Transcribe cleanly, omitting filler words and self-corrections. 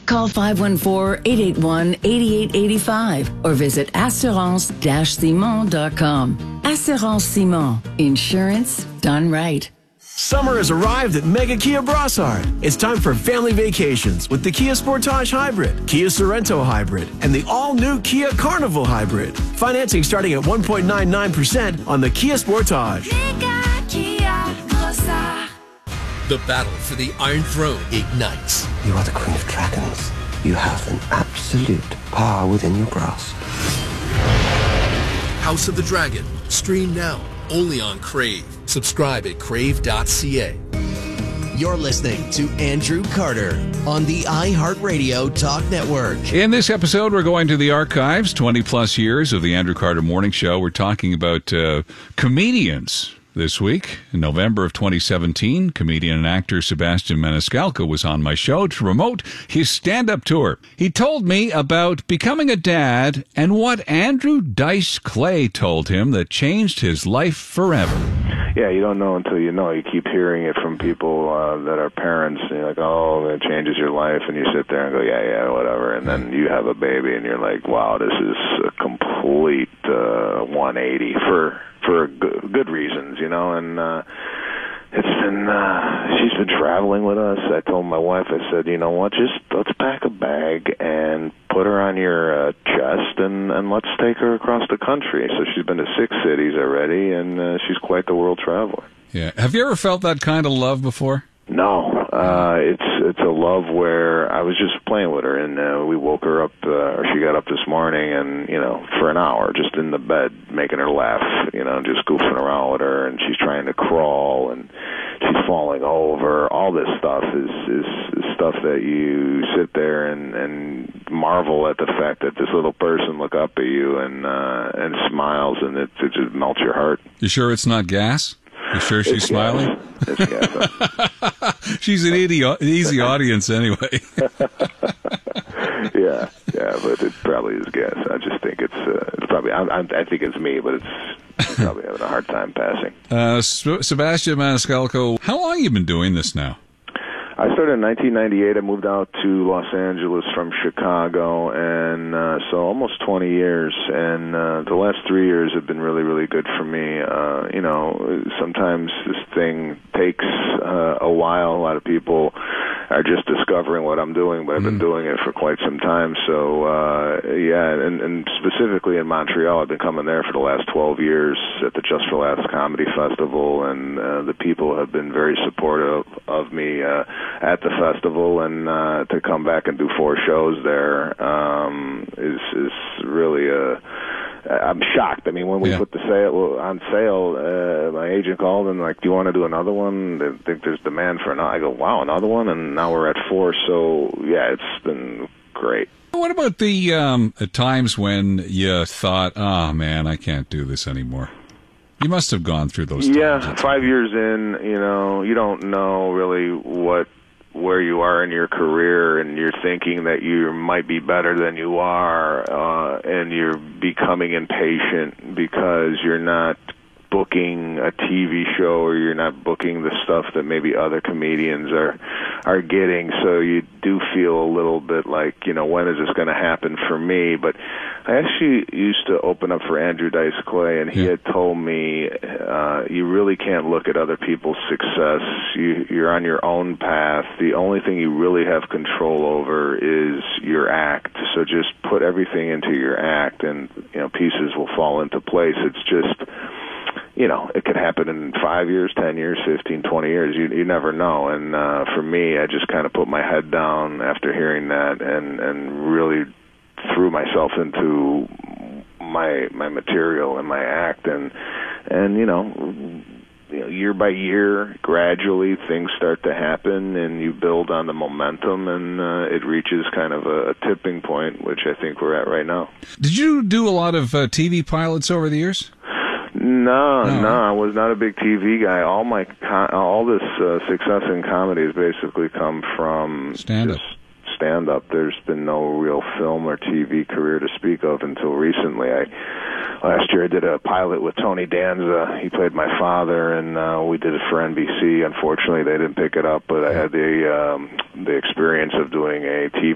Call 514-881-8885 or visit assurance-simon.com. Assurance Simon. Insurance done right. Summer has arrived at Mega Kia Brossard. It's time for family vacations with the Kia Sportage Hybrid, Kia Sorento Hybrid, and the all-new Kia Carnival Hybrid. Financing starting at 1.99% on the Kia Sportage. Mega Kia Brossard. The battle for the Iron Throne ignites. You are the Queen of Dragons. You have an absolute power within your grasp. House of the Dragon. Stream now, only on Crave. Subscribe at crave.ca. You're listening to Andrew Carter on the iHeartRadio Talk Network. In this episode, we're going to the archives, 20-plus years of the Andrew Carter Morning Show. We're talking about comedians this week. In November of 2017, comedian and actor Sebastian Maniscalco was on my show to promote his stand-up tour. He told me about becoming a dad and what Andrew Dice Clay told him that changed his life forever. Yeah, you don't know until you know. You keep hearing it from people that are parents, and you're like, oh, it changes your life, and you sit there and go, yeah, whatever, and then you have a baby, and you're like, wow, this is a complete 180 for good reasons, you know, and it's been, she's been traveling with us. I told my wife, I said, you know what, just let's pack a bag and put her on your chest and let's take her across the country. So she's been to 6 cities already, and she's quite the world traveler. Yeah. Have you ever felt that kind of love before? No. It's a love where I was just playing with her, and we woke her up, or she got up this morning, and, you know, for an hour, just in the bed, making her laugh, you know, just goofing around with her, and she's trying to crawl, and she's falling over. All this stuff is stuff that you sit there and marvel at the fact that this little person look up at you and smiles, and it just melts your heart. You sure it's not gas? You sure she's smiling? It's gas. She's an easy audience anyway. yeah, but it probably is gas. I just think it's probably. I think it's me, but it's probably having a hard time passing. Sebastian Maniscalco, how long have you been doing this now? I started in 1998. I moved out to Los Angeles from Chicago, and so almost 20 years. And the last 3 years have been really, really good for me. You know, sometimes this thing takes a while. A lot of people are just discovering what I'm doing, but I've been doing it for quite some time. So, and specifically in Montreal, I've been coming there for the last 12 years at the Just for Laughs Comedy Festival, and the people have been very supportive of me at the festival, and to come back and do 4 shows there is really I'm shocked. I mean, when we put the sale on sale, my agent called and like, "Do you want to do another one?" They think there's demand for another. I go, "Wow, another one!" And now we're at 4. So yeah, it's been great. What about the times when you thought, "Oh man, I can't do this anymore"? You must have gone through those times. Yeah, 5 years in, you know, you don't know really where you are in your career, and you're thinking that you might be better than you are, and you're becoming impatient because you're not booking a TV show, or you're not booking the stuff that maybe other comedians are getting. So you do feel a little bit like, you know, when is this going to happen for me? But I actually used to open up for Andrew Dice Clay, and he had told me, you really can't look at other people's success. You're on your own path. The only thing you really have control over is your act. So just put everything into your act, and, you know, pieces will fall into place. It's just, you know, it could happen in 5 years, 10 years, 15, 20 years. You never know. And for me, I just kind of put my head down after hearing that, and really threw myself into my material and my act, and you know, year by year, gradually things start to happen, and you build on the momentum, and it reaches kind of a tipping point, which I think we're at right now. Did you do a lot of TV pilots over the years? No, I was not a big TV guy. All this success in comedy has basically come from stand-up. There's been no real film or TV career to speak of until recently. Last year I did a pilot with Tony Danza. He played my father, and we did it for NBC. Unfortunately, they didn't pick it up, but I had the experience of doing a TV